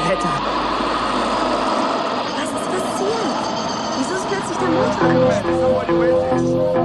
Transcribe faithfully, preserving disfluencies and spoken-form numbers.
Donnerwetter! Was ist passiert? Wieso ist plötzlich der Motor angesprungen?